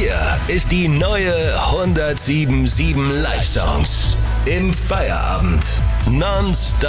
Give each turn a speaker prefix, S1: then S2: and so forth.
S1: Hier ist die neue 107.7 Live Songs. Im Feierabend. Nonstop.